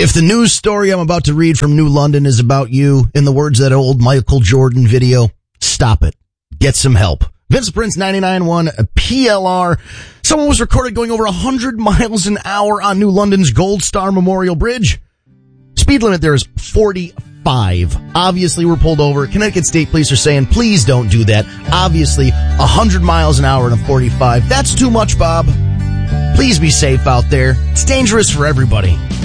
If the news story I'm about to read from New London is about you, in the words of that old Michael Jordan video, stop it. Get some help. Vince Prince 99.1 PLR. Someone was recorded going over 100 miles an hour on New London's Gold Star Memorial Bridge. Speed limit there is 45. Obviously, we're pulled over. Connecticut State Police are saying, please don't do that. Obviously, 100 miles an hour and a 45. That's too much, Bob. Please be safe out there. It's dangerous for everybody.